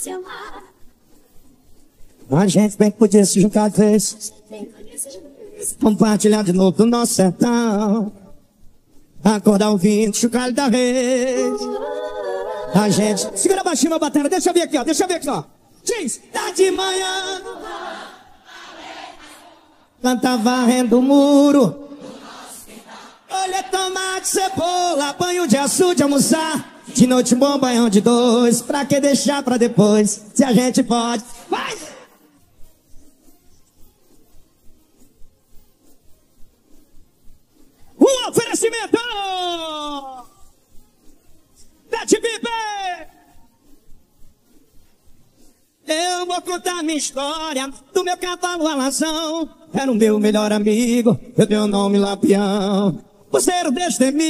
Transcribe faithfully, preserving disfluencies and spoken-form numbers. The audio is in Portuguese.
A gente bem podia se juntar de vez, compartilhar de novo do nosso sertão, acordar ouvindo chocalho da rede. A gente... Segura baixinho, meu batera, deixa eu ver aqui, ó, deixa eu ver aqui, ó. Diz, tá de manhã, canta varrendo o muro, olha tomate, cebola, banho de açude, almoçar. De noite bom, banhão de dois, pra que deixar pra depois, se a gente pode. Vai! Um oferecimento da T V B. Eu vou contar minha história do meu cavalo alazão. Era o meu melhor amigo, eu dei o nome Lampião. Você era o destemido.